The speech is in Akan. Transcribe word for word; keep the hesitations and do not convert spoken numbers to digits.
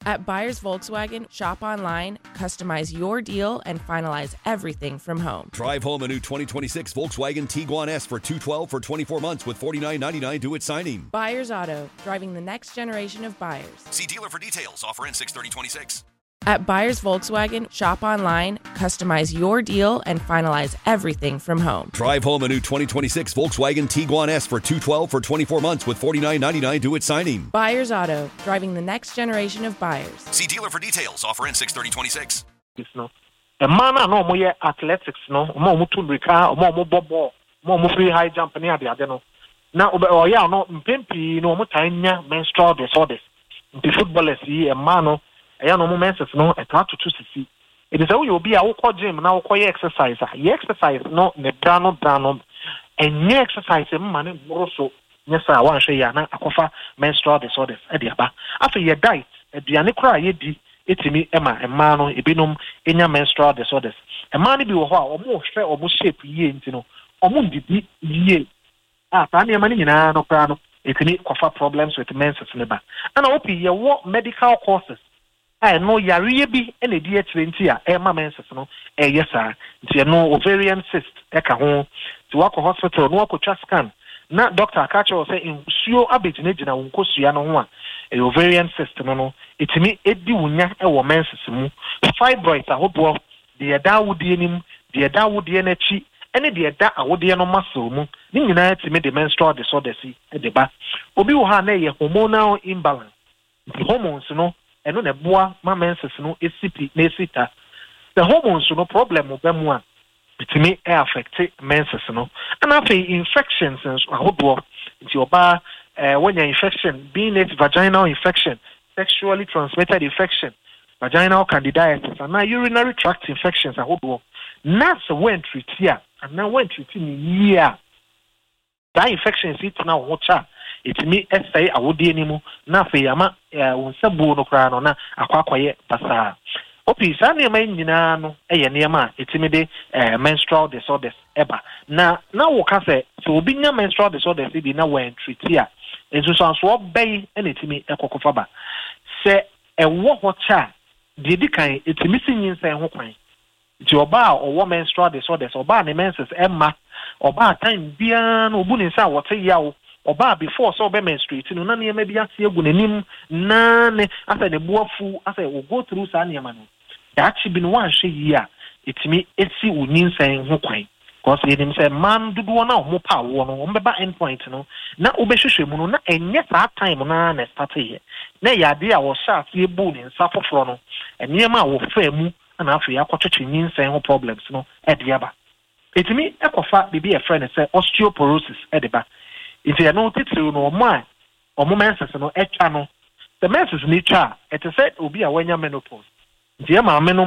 At Buyers Volkswagen, shop online, customize your deal, and finalize everything from home. Drive home a new twenty twenty-six Volkswagen Tiguan S for two hundred twelve dollars for twenty-four months with forty-nine ninety-nine due at signing. Buyers Auto, driving the next generation of buyers. See dealer for details. Offer ends six thirty twenty-six. At Buyers Volkswagen, shop online, customize your deal, and finalize everything from home. Drive home a new twenty twenty-six Volkswagen Tiguan S for two hundred twelve dollars for twenty-four months with forty-nine ninety-nine due at signing. Buyers Auto, driving the next generation of buyers. See dealer for details. Offer ends six thirty twenty-six. No. A man no more athletics no more mutu rika more more ball more free high jump near the other no. Now oh yeah no mpempi no mo tanya menstrual disorders. The footballers see a man no ya no menses no e to to sisi. It is how you be a wo gym na wo exercise. You exercise no ne brano brano and you exercise e man broso nyesa wan hwe ya na akofa menstrual disorders e de aba. After your diet aduane kra ye di etimi ema ema no ebinom enya menstrual disorders. Ema ni bi wo ho a omo hwe omo shape yie nti no omo ndidi yie. Ah ta na ema ni nyina no kra no etimi kofa problems with menses ne ba. Ana opi ye wo medical courses. I know yare bi ene di twenty a e ma menses no e yesa nti no ovarian cyst e ka ho ti wako hospital no wako scan na doctor akacho say insuo abeginagina wonkosua no ho a e ovarian cyst no no etimi edi wunya e wo menses mu fibroids ahodo de eda wodi enim de eda wodi enachi ene de eda awode no muscle mu ni nyina etimi de menstrual disorders e de ba obi wo ha na ye hormonal imbalance the hormones no eno ne boa ma menses no esipi na esita the hormones no problem mo bemu a bitimi e affect menses no and after infections ahodo nti oba eh when your infection being it vaginal infection sexually transmitted infection vaginal candidiasis and urinary tract infections ahodo na so when treat here and now when treating here that infections it now water it me essay awodi animu na fe yama wonsabu no kra no na akwakwaye pasa opi sa ne man nyina no eye ne ma etimi de menstrual disorders eba na na wo ka se so obi nya menstrual disorders bi na when treat here enso so so obey na etimi ekokofa ba se ewo ho cha de di kan etimi sinyin sen ho kwan ti oba owo menstrual disorders oba ne menses emma oba time bia no obu ne sa wote yawo oba before so be menstruate no na ne ma bia se egu nanim na ne asa ne boafu asa we go through sa ne ma no dachi bi no wan hwe yi a etimi esi unin sen ho kwan cause yenim say man dudu na ho pa wo no o mbeba endpoint no na obehwehwe mu no na enye sa time na na start here na yade a wo sha se ebu ne nsa foforo no enye ma wo fa mu na afi akotwetwe nyin sen ho problems no e de aba etimi ekofa bibi e friend say osteoporosis e de ba if you know titiri no mo a omo menses no etwa no the menses ni twa it said obi a wanya menopause die ma me no